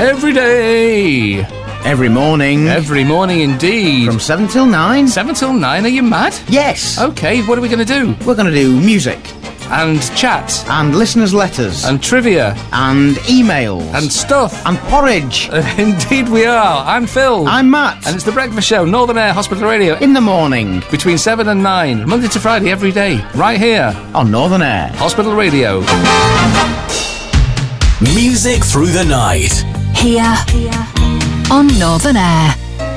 Every day. Every morning. Every morning indeed. From 7 till 9. 7 till 9, are you mad? Yes. Okay, what are we going to do? We're going to do music. And chat. And listeners' letters. And trivia. And emails. And stuff. And porridge. Indeed we are. I'm Phil. I'm Matt. And it's The Breakfast Show, Northern Air Hospital Radio. In the morning. Between 7 and 9. Monday to Friday, every day. Right here. On Northern Air. Hospital Radio. Music through the night. Here. On Northern Air.